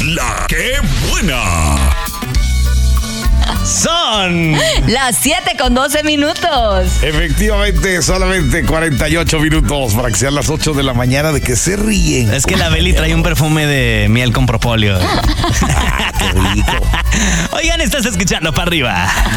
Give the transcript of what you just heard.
la que buena. Son las 7:12. Efectivamente, solamente 48 minutos para que sean las 8 de la mañana. ¿De que se ríen? Es que la Beli trae un perfume de miel con propóleo. Qué rico. Oigan, estás escuchando para arriba.